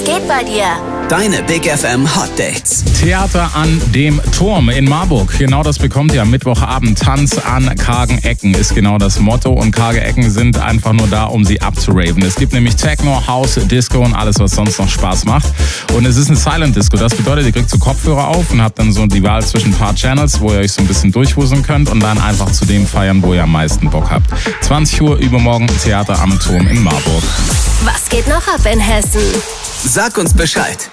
Was geht bei dir? Deine Big FM Hot Dates. Theater an dem Turm in Marburg. Genau das bekommt ihr am Mittwochabend. Tanz an kargen Ecken ist genau das Motto. Und karge Ecken sind einfach nur da, um sie abzuraven. Es gibt nämlich Techno, House, Disco und alles, was sonst noch Spaß macht. Und es ist ein Silent Disco. Das bedeutet, ihr kriegt so Kopfhörer auf und habt dann so die Wahl zwischen ein paar Channels, wo ihr euch so ein bisschen durchwuseln könnt und dann einfach zu dem feiern, wo ihr am meisten Bock habt. 20 Uhr übermorgen Theater am Turm in Marburg. Was geht noch ab in Hessen? Sag uns Bescheid.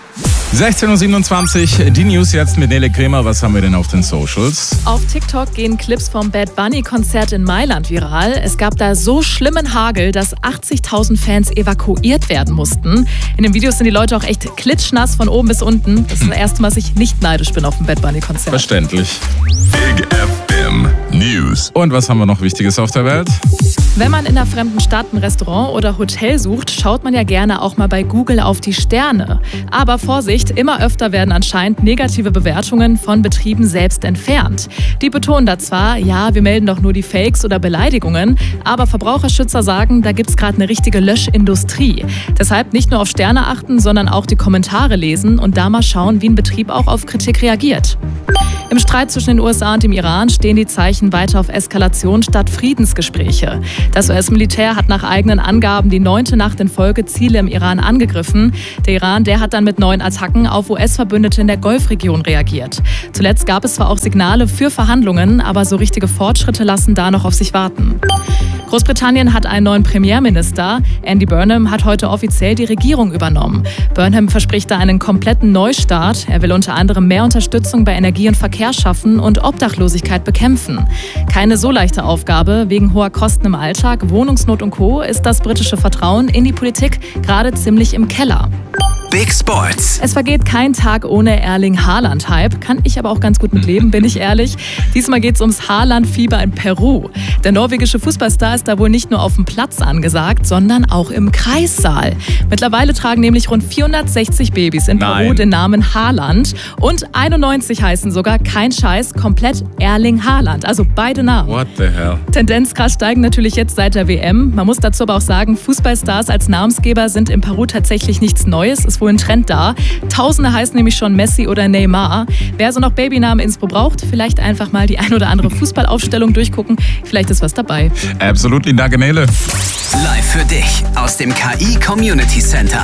16.27 Uhr, die News jetzt mit Nele Kremer. Was haben wir denn auf den Socials? Auf TikTok gehen Clips vom Bad Bunny-Konzert in Mailand viral. Es gab da so schlimmen Hagel, dass 80.000 Fans evakuiert werden mussten. In den Videos sind die Leute auch echt klitschnass von oben bis unten. Das ist das erste Mal, dass ich nicht neidisch bin auf ein Bad Bunny-Konzert. Verständlich. Big FM News. Und was haben wir noch Wichtiges auf der Welt? Wenn man in einer fremden Stadt ein Restaurant oder Hotel sucht, schaut man ja gerne auch mal bei Google auf die Sterne. Aber Vorsicht, immer öfter werden anscheinend negative Bewertungen von Betrieben selbst entfernt. Die betonen da zwar, ja, wir melden doch nur die Fakes oder Beleidigungen, aber Verbraucherschützer sagen, da gibt's gerade eine richtige Löschindustrie. Deshalb nicht nur auf Sterne achten, sondern auch die Kommentare lesen und da mal schauen, wie ein Betrieb auch auf Kritik reagiert. Im Streit zwischen den USA und dem Iran stehen die Zeichen weiter auf Eskalation statt Friedensgespräche. Das US-Militär hat nach eigenen Angaben die 9. Nacht in Folge Ziele im Iran angegriffen. Der Iran, der hat dann mit neuen Attacken auf US-Verbündete in der Golfregion reagiert. Zuletzt gab es zwar auch Signale für Verhandlungen, aber so richtige Fortschritte lassen da noch auf sich warten. Großbritannien hat einen neuen Premierminister. Andy Burnham hat heute offiziell die Regierung übernommen. Burnham verspricht da einen kompletten Neustart. Er will unter anderem mehr Unterstützung bei Energie und Verkehr schaffen und Obdachlosigkeit bekämpfen. Keine so leichte Aufgabe. Wegen hoher Kosten im Alltag, Wohnungsnot und Co. ist das britische Vertrauen in die Politik gerade ziemlich im Keller. Big Sports. Es vergeht kein Tag ohne Erling-Haaland-Hype. Kann ich aber auch ganz gut mit leben, bin ich ehrlich. Diesmal geht es ums Haaland-Fieber in Peru. Der norwegische Fußballstar ist da wohl nicht nur auf dem Platz angesagt, sondern auch im Kreissaal. Mittlerweile tragen nämlich rund 460 Babys in Peru den Namen Haaland. Und 91 heißen sogar, kein Scheiß, komplett Erling Haaland. Also beide Namen. What the hell? Tendenzkrass steigen natürlich jetzt seit der WM. Man muss dazu aber auch sagen, Fußballstars als Namensgeber sind in Peru tatsächlich nichts Neues. Ist wohl ein Trend da. Tausende heißen nämlich schon Messi oder Neymar. Wer so noch Babynamen Inspo braucht, vielleicht einfach mal die ein oder andere Fußballaufstellung durchgucken. Vielleicht ist was dabei. Absolutely, danke Nele. Live für dich aus dem KI Community Center.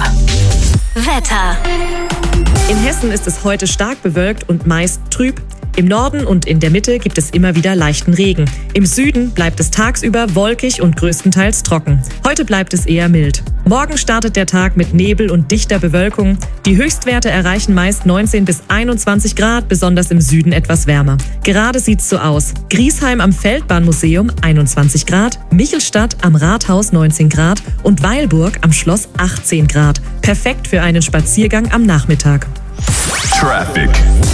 Wetter. In Hessen ist es heute stark bewölkt und meist trüb. Im Norden und in der Mitte gibt es immer wieder leichten Regen. Im Süden bleibt es tagsüber wolkig und größtenteils trocken. Heute bleibt es eher mild. Morgen startet der Tag mit Nebel und dichter Bewölkung. Die Höchstwerte erreichen meist 19 bis 21 Grad, besonders im Süden etwas wärmer. Gerade sieht's so aus. Griesheim am Feldbahnmuseum 21 Grad, Michelstadt am Rathaus 19 Grad und Weilburg am Schloss 18 Grad. Perfekt für einen Spaziergang am Nachmittag. Traffic.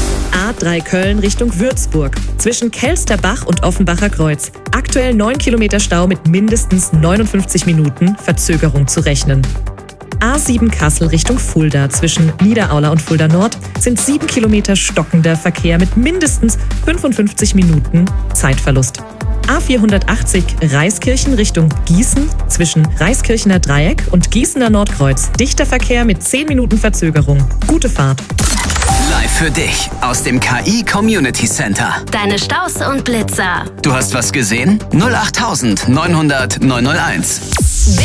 A3 Köln Richtung Würzburg. Zwischen Kelsterbach und Offenbacher Kreuz. Aktuell 9 Kilometer Stau mit mindestens 59 Minuten Verzögerung zu rechnen. A7 Kassel Richtung Fulda. Zwischen Niederaula und Fulda Nord sind 7 Kilometer stockender Verkehr mit mindestens 55 Minuten Zeitverlust. A480 Reiskirchen Richtung Gießen. Zwischen Reiskirchener Dreieck und Gießener Nordkreuz. Dichter Verkehr mit 10 Minuten Verzögerung. Gute Fahrt. Live für dich aus dem KI Community Center. Deine Staus und Blitzer. Du hast was gesehen? 08900 901.